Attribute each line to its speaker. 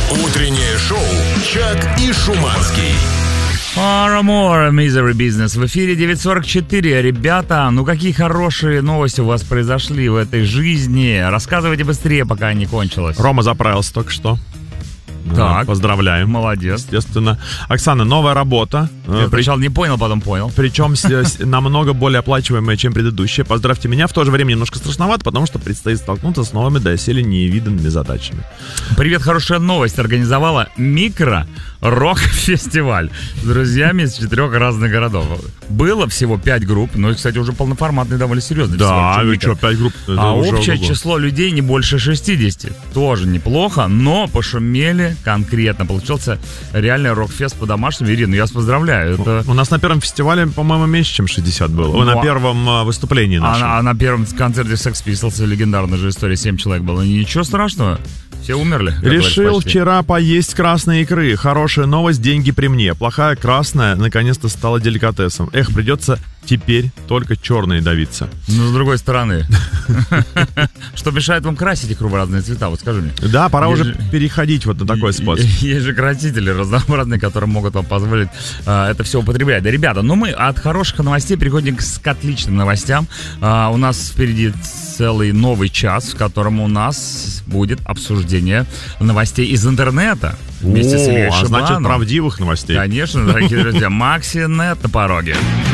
Speaker 1: Утреннее шоу «Чак и Шуманский».
Speaker 2: More Misery Business. В эфире 9:44. Ребята, ну какие хорошие новости у вас произошли в этой жизни. Рассказывайте быстрее, пока не кончилось.
Speaker 3: Рома заправился только что.
Speaker 2: Так.
Speaker 3: Поздравляем.
Speaker 2: Молодец.
Speaker 3: Естественно. Оксана, новая работа.
Speaker 2: Я сначала не понял, потом понял.
Speaker 3: Причем намного более оплачиваемая, чем предыдущая. Поздравьте меня. В то же время немножко страшновато, потому что предстоит столкнуться с новыми доселе невиданными задачами.
Speaker 2: Привет, хорошая новость. Организовала микро-рок-фестиваль с друзьями из 4 разных городов. Было всего 5 групп, но, кстати, уже полноформатный, довольно серьезный
Speaker 3: да,
Speaker 2: фестиваль.
Speaker 3: Да, вы что, 5 групп?
Speaker 2: А общее число людей не больше 60. Тоже неплохо, но пошумели конкретно. Получился реальный рок-фест по-домашнему. Ирина, я вас поздравляю. Это...
Speaker 3: У нас на первом фестивале, по-моему, меньше, чем 60 было. На первом выступлении нашем.
Speaker 2: А на первом концерте Sex Pistols, легендарная же история, 7 человек было. Ничего страшного. Все умерли.
Speaker 3: Решил вчера поесть красной икры. Хорошая новость, деньги при мне. Плохая красная наконец-то стала деликатесом. Придется теперь только черные давиться.
Speaker 2: Но с другой стороны, что мешает вам красить икру в разные цвета? Вот скажи мне.
Speaker 3: Да, пора уже переходить вот на такой способ.
Speaker 2: Есть же красители разнообразные, которые могут вам позволить это все употреблять. Да, ребята, ну мы от хороших новостей переходим к отличным новостям. У нас впереди целый новый час, в котором у нас будет обсуждение новостей из интернета. Вместе с Ильей Шибановым.
Speaker 3: Значит, правдивых новостей.
Speaker 2: Конечно, дорогие друзья. Макси.нет на пороге.